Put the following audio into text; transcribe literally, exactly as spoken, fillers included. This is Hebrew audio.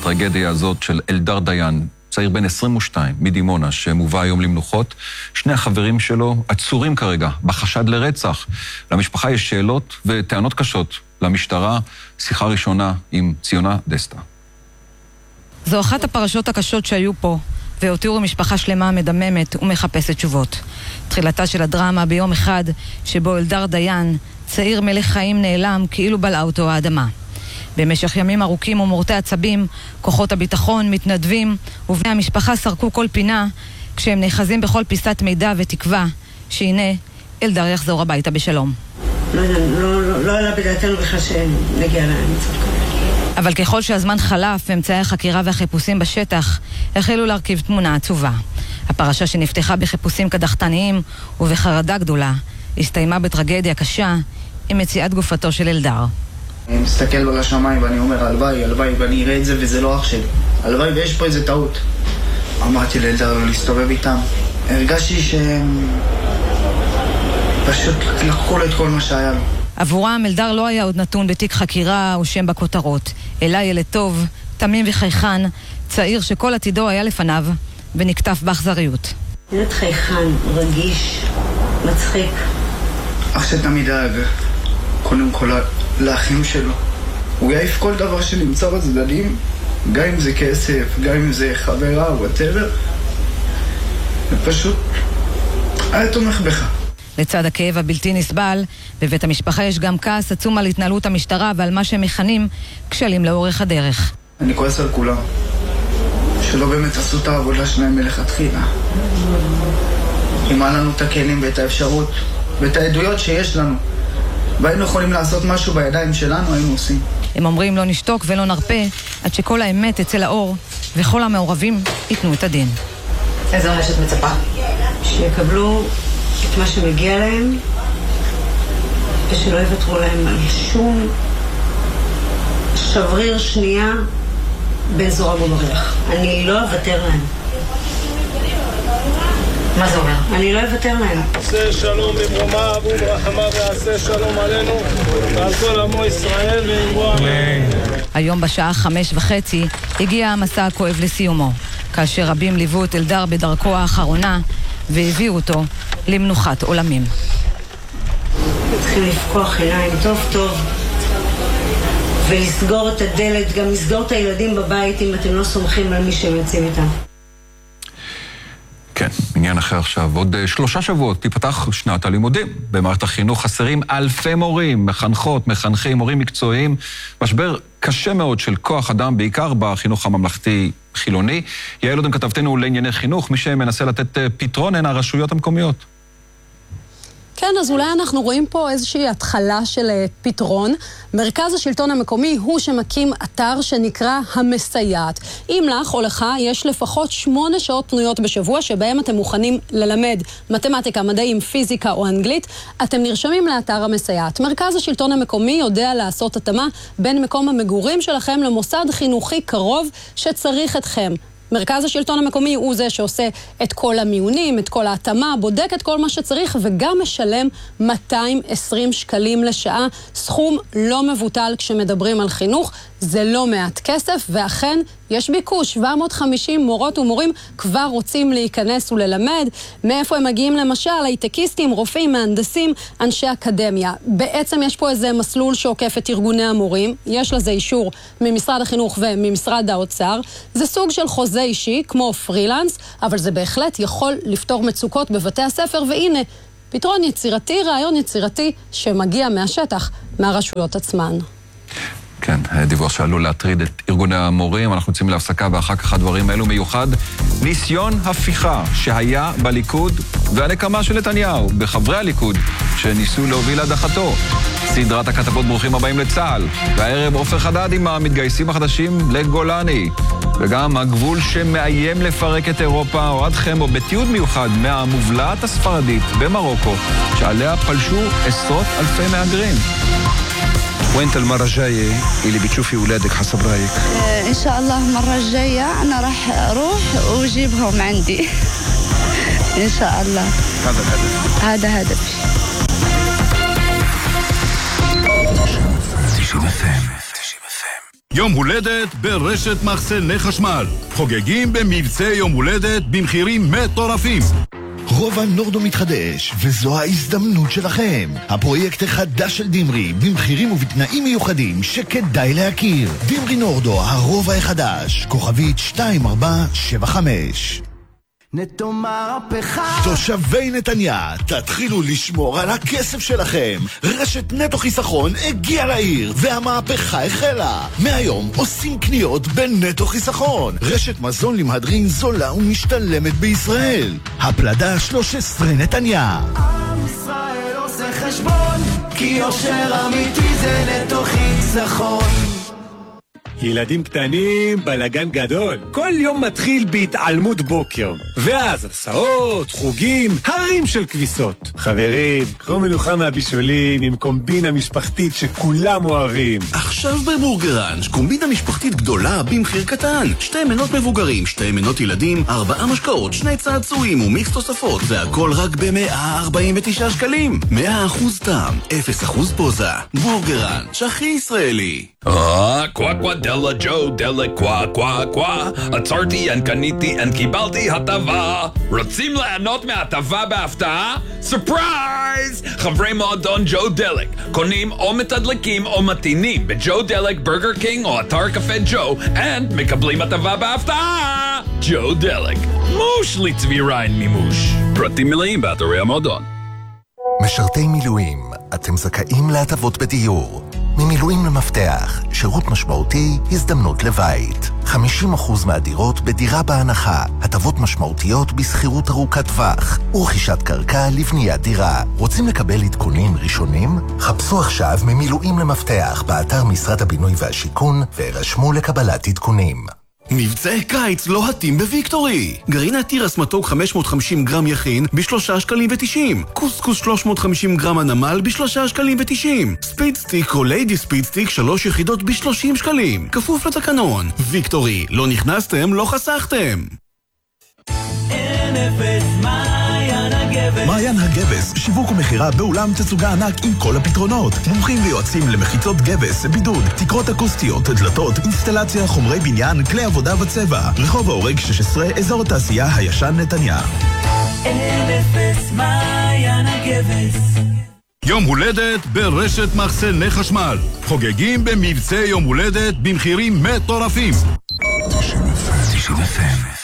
הטרגדיה הזאת של אלדר דיין, צעיר בן עשרים ושתיים מדימונה, שמובא היום למנוחות. שני החברים שלו עצורים כרגע בחשד לרצח. למשפחה יש שאלות וטענות קשות. למשטרה, שיחה ראשונה עם ציונה דסטה. זו אחת הפרשות הקשות שהיו פה, והותירו משפחה שלמה מדממת ומחפשת תשובות. תחילתה של הדרמה ביום אחד, שבו אלדר דיין, צעיר מלך חיים, נעלם כאילו בלעה אותו האדמה. במשך ימים ארוכים ומורטי עצבים, כוחות הביטחון מתנדבים, ובני המשפחה סרקו כל פינה, כשהם נאחזים בכל פיסת מידע ותקווה, שהנה, אלדר יחזור הביתה בשלום. לא, לא, לא, לא עלה בדעתנו בכלל שנגיע למצב כזה. אבל ככל שהזמן חלף, אמצעי החקירה והחיפושים בשטח החלו להרכיב תמונה עצובה. הפרשה שנפתחה בחיפושים קדחתניים ובחרדה גדולה, הסתיימה בטרגדיה קשה עם מציאת גופתו של אלדר. אני מסתכל על השמיים ואני אומר, הלוואי, הלוואי, ואני אראה את זה וזה לא אח שלי. הלוואי ויש פה איזה טעות. אמרתי לאלדר לא להסתובב איתם. הרגשתי שהם פשוט לקחו לו את כל מה שהיה לו. עבורם אלדר לא היה עוד נתון בתיק חקירה או שם בכותרות, אלא ילד טוב, תמים וחייכן, צעיר שכל עתידו היה לפניו ונקטף באכזריות. ילד חייכן, רגיש, מצחיק. אח שתמיד דאג, קודם כל לאחים שלו. הוא יעיף כל דבר שנמצא בצדדים, גם אם זה כסף, גם אם זה חברה או whatever. ופשוט היה תומך בך. לצד הכאב הבלתי נסבל, בבית המשפחה יש גם כעס עצום על התנהלות המשטרה ועל מה שהם מכנים כשלים לאורך הדרך. אני כועס על כולם, שלא באמת עשו את העבודה שלהם מלכתחילה. אם היה לנו את הכלים ואת האפשרות ואת העדויות שיש לנו, והיינו יכולים לעשות משהו בידיים שלנו, היינו עושים. הם אומרים לא נשתוק ולא נרפה עד שכל האמת תצא לאור וכל המעורבים ייתנו את הדין. איזה מה שאת מצפה? שיקבלו את מה שמגיע להם ושלא יוותרו להם על שום שבריר שנייה באזור הגומריח. אני לא אוותר להם. מה זה אומר? אני לא אוותר להם. עשה שלום בברומה וברחמה ועשה שלום עלינו ועל כל עמו ישראל ואמרו אמן. היום בשעה חמש וחצי הגיע המסע הכואב לסיומו, כאשר רבים ליוו את אלדר בדרכו האחרונה והביאו אותו למנוחת עולמים. צריכים לפקוח עיניים טוב טוב ולסגור את הדלת, גם לסגור את הילדים בבית אם אתם לא סומכים על מי שמצאים איתם. כן, עניין אחר עכשיו. עוד שלושה שבועות תיפתח שנת הלימודים. במערכת החינוך חסרים אלפי מורים, מחנכות, מחנכים, מורים מקצועיים. משבר קשה מאוד של כוח אדם, בעיקר בחינוך הממלכתי חילוני. יעל אודם כתבתנו לענייני חינוך, מי שמנסה לתת פתרון הן הרשויות המקומיות. כן, אז אולי אנחנו רואים פה איזושהי התחלה של פתרון. מרכז השלטון המקומי הוא שמקים אתר שנקרא המסייעת. אם לך או לך יש לפחות שמונה שעות פנויות בשבוע שבהם אתם מוכנים ללמד מתמטיקה, מדעים, פיזיקה או אנגלית, אתם נרשמים לאתר המסייעת. מרכז השלטון המקומי יודע לעשות התאמה בין מקום המגורים שלכם למוסד חינוכי קרוב שצריך אתכם. מרכז השלטון המקומי הוא זה שעושה את כל המיונים, את כל ההתאמה, בודק את כל מה שצריך וגם משלם מאתיים ועשרים שקלים לשעה, סכום לא מבוטל כשמדברים על חינוך. זה לא מעט כסף, ואכן יש ביקוש. שבע מאות וחמישים מורות ומורים כבר רוצים להיכנס וללמד. מאיפה הם מגיעים למשל? הייטקיסטים, רופאים, מהנדסים, אנשי אקדמיה. בעצם יש פה איזה מסלול שעוקף את ארגוני המורים. יש לזה אישור ממשרד החינוך וממשרד האוצר. זה סוג של חוזה אישי, כמו פרילנס, אבל זה בהחלט יכול לפתור מצוקות בבתי הספר, והנה, פתרון יצירתי, רעיון יצירתי שמגיע מהשטח, מהרשויות עצמן. כן, דיווח שעלול להטריד את ארגוני המורים. אנחנו יוצאים להפסקה ואחר כך הדברים האלו מיוחד. ניסיון הפיכה שהיה בליכוד והנקמה של נתניהו בחברי הליכוד שניסו להוביל הדחתו. סדרת הכתבות ברוכים הבאים לצה"ל. והערב עופר חדד עם המתגייסים החדשים לגולני. וגם הגבול שמאיים לפרק את אירופה, או עד חמו בתיעוד מיוחד מהמובלעת הספרדית במרוקו, שעליה פלשו עשרות אלפי מהגרים. وانت المرة الجاية اللي بتشوفي أولادك حسب رأيك؟ إن شاء الله المرة الجاية أنا راح أروح وأجيبهم عندي إن شاء الله. هذا الهدف. هذا هدفي. יום הולדת ברשת מחסני חשמל. חוגגים במבצע יום הולדת במחירים מטורפים. רובע נורדו מתחדש, וזו ההזדמנות שלכם. הפרויקט החדש של דמרי, במחירים ובתנאים מיוחדים שכדאי להכיר. דמרי נורדו, הרובע החדש, כוכבית שתיים ארבע שבע חמש. נטו מהפכה. תושבי נתניה, תתחילו לשמור על הכסף שלכם. רשת נטו חיסכון הגיע לעיר, והמהפכה החלה. מהיום עושים קניות בנטו חיסכון. רשת מזון למהדרין זולה ומשתלמת בישראל. הפלדה שלוש עשרה נתניה. עם ישראל עושה חשבון, כי יושר אמיתי זה נטו חיסכון. ילדים קטנים, בלגן גדול. כל יום מתחיל בהתעלמות בוקר. ואז הסעות, חוגים, הרים של כביסות. חברים, קחו מנוחה מהבישולים עם קומבינה משפחתית שכולם אוהבים. עכשיו בבורגראנץ' קומבינה משפחתית גדולה במחיר קטן. שתי מנות מבוגרים, שתי מנות ילדים, ארבעה משקאות, שני צעצועים ומיקס תוספות. והכל רק ב-מאה ארבעים ותשעה שקלים. מאה אחוז טעם, אפס אחוז פוזה. בורגראנץ', הכי ישראלי. אה, קווה קווה דלה ג'ו דלה קווה קווה קווה עצרתי אין קניתי אין קיבלתי הטבה רוצים ליהנות מהטבה בהפתעה? סופרייז! חברי מועדון ג'ו דלק קונים או מתדלקים או מתינים בג'ו דלק, ברגר קינג או אתר קפה ג'ו and מקבלים הטבה בהפתעה! ג'ו דלק מוש לצבי ריין מימוש פרטים מלאים באתרי המועדון. משרתי מילואים, אתם זכאים להטבות בדיור. ממילואים למפתח, שירות משמעותי, הזדמנות לבית. חמישים אחוז מהדירות בדירה בהנחה, הטבות משמעותיות בסחירות ארוכת טווח, ורכישת קרקע לבניית דירה. רוצים לקבל עדכונים ראשונים? חפשו עכשיו ממילואים למפתח באתר משרד הבינוי והשיכון, והירשמו לקבלת עדכונים. מבצעי קיץ לוהטים בוויקטורי. גרעין התירס מתוק חמש מאות וחמישים גרם יכין בשלושה שקלים ותשעים. קוסקוס שלוש מאות וחמישים גרם הנמל בשלושה שקלים ותשעים. ספיד סטיק או ליידי ספיד סטיק שלוש יחידות בשלושים שקלים. כפוף לתקנון. ויקטורי, לא נכנסתם, לא חסכתם. אין אפס מעיין הגבס. מעיין הגבס, שיווק ומחירה באולם תצוגה ענק עם כל הפתרונות. מומחים ויועצים למחיצות גבס, בידוד, תקרות אקוסטיות, דלתות, אינסטלציה, חומרי בניין, כלי עבודה וצבע. רחוב האורג שש עשרה, אזור התעשייה הישן נתניה. אין אפס מעיין הגבס. יום הולדת ברשת מחסני חשמל. חוגגים במבצע יום הולדת במחירים מטורפים. תשעים אף אם